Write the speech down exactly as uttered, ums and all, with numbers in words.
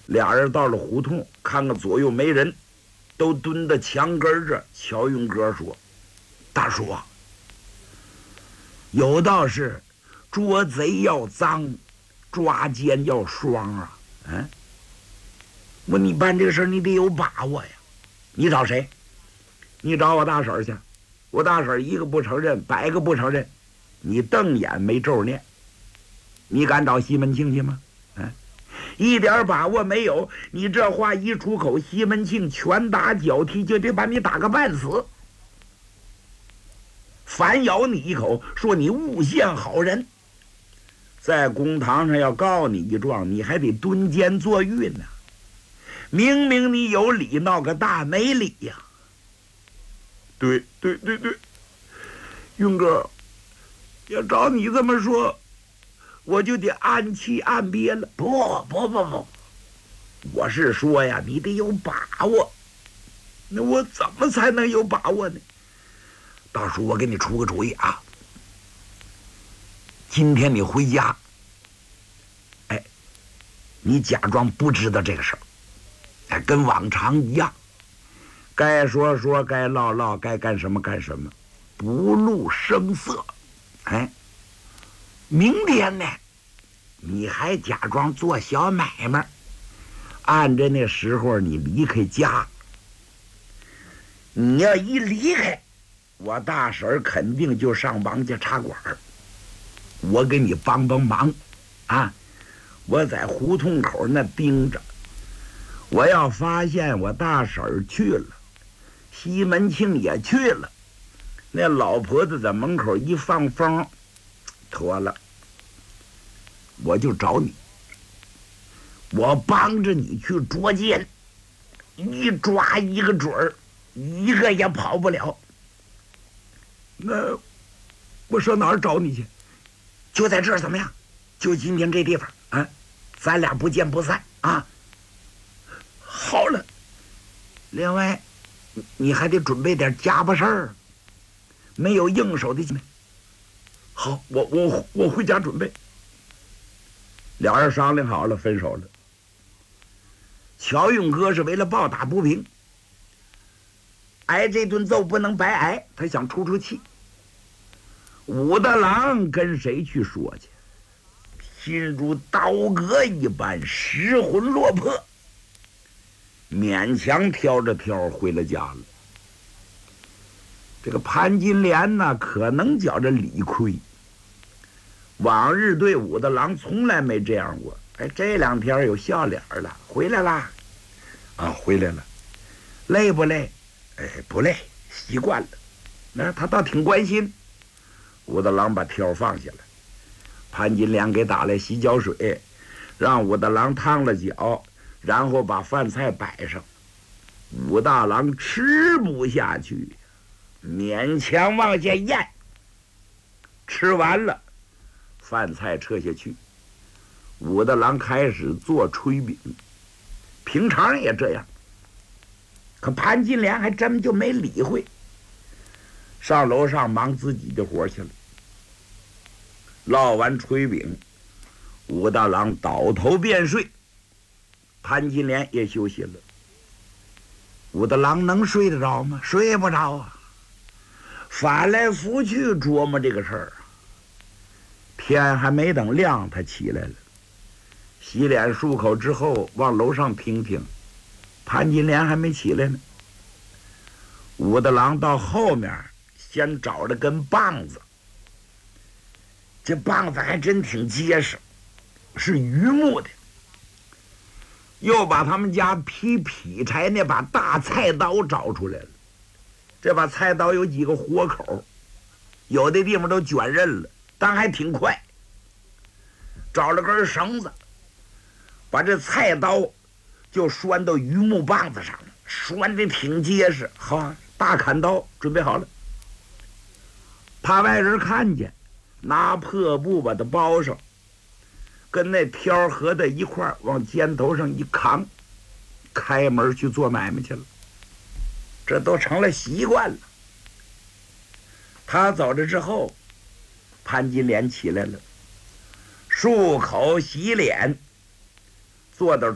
俩人到了胡同，看看左右没人，都蹲在墙根这。乔云哥说：“大叔啊，有道是捉贼要赃，抓奸要双啊。嗯，我你办这个事儿你得有把握呀。你找谁？你找我大婶去。我大婶一个不承认，百个不承认，你瞪眼没咒念。你敢找西门庆去吗？嗯，一点把握没有。你这话一出口，西门庆拳打脚踢，就得把你打个半死。反咬你一口，说你诬陷好人，在公堂上要告你一状，你还得蹲监坐狱呢。明明你有理，闹个大没理呀、啊！对对对对，云哥，要照你这么说，我就得按期按憋了。不不不不，我是说呀，你得有把握。那我怎么才能有把握呢？大叔，我给你出个主意啊！今天你回家，哎，你假装不知道这个事儿，哎，跟往常一样，该说说，该唠唠，该干什么干什么，不露声色。哎，明天呢，你还假装做小买卖，按着那时候你离开家。你要一离开，我大婶肯定就上王家茶馆，我给你帮帮忙啊！我在胡同口那盯着，我要发现我大婶去了，西门庆也去了，那老婆子在门口一放风，妥了，我就找你，我帮着你去捉奸，一抓一个准儿，一个也跑不了。那我上哪儿找你去？就在这儿怎么样？就今天这地方啊，咱俩不见不散啊！好了，另外你还得准备点家巴事儿，没有应手的。好，我我我回家准备。俩人商量好了，分手了。乔永哥是为了报打不平，挨这顿揍不能白挨，他想出出气。武大郎跟谁去说去？心如刀割一般，失魂落魄，勉强挑着挑回了家了。这个潘金莲呢，可能觉着理亏，往日对武大郎从来没这样过。哎，这两天有笑脸了，回来啦，啊，回来了，累不累？哎，不累，习惯了。那他倒挺关心。武大郎把挑放下来，潘金莲给打来洗脚水，让武大郎烫了脚，然后把饭菜摆上。武大郎吃不下去，勉强往下咽。吃完了，饭菜撤下去，武大郎开始做炊饼，平常也这样。可潘金莲还真就没理会，上楼上忙自己的活去了。烙完炊饼，武大郎倒头便睡，潘金莲也休息了。武大郎能睡得着吗？睡不着啊，翻来覆去琢磨这个事儿。天还没等亮，他起来了，洗脸漱口之后往楼上听听，潘金莲还没起来呢。武大郎到后面先找了根棒子，这棒子还真挺结实，是榆木的。又把他们家劈劈柴那把大菜刀找出来了。这把菜刀有几个活口，有的地方都卷刃了，但还挺快。找了根绳子，把这菜刀就拴到榆木棒子上了，拴的挺结实。好，大砍刀准备好了，怕外人看见，拿破布把它包上，跟那挑合在一块儿，往肩头上一扛，开门去做买卖去了。这都成了习惯了。他走了之后，潘金莲起来了，漱口洗脸，坐到